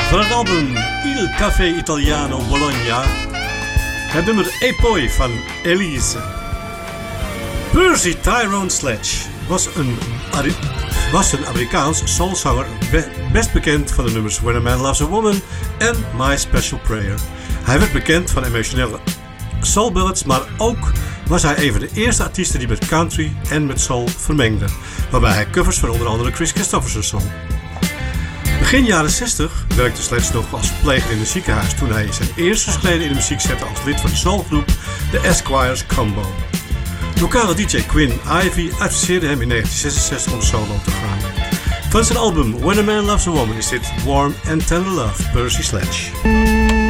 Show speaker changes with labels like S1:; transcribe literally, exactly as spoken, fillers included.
S1: Van het album Il Caffè Italiano Bologna, het nummer E Poi van Elise. Percy Tyrone Sledge was een, was een Amerikaans soulzanger, best bekend van de nummers When a Man Loves a Woman en My Special Prayer. Hij werd bekend van emotionele soulballads, maar ook was hij een van de eerste artiesten die met country en met soul vermengde, waarbij hij covers van onder andere Chris Christopherson zong. Begin jaren zestig werkte Sledge nog als verpleger in een ziekenhuis toen hij zijn eerste schreden in de muziek zette als lid van de soulgroep The Esquires Combo. Lokale D J Quinn Ivy adviseerde hem in negentien zesenzestig om solo te gaan. Van zijn album When a Man Loves a Woman is dit Warm and Tender Love, Percy Sledge.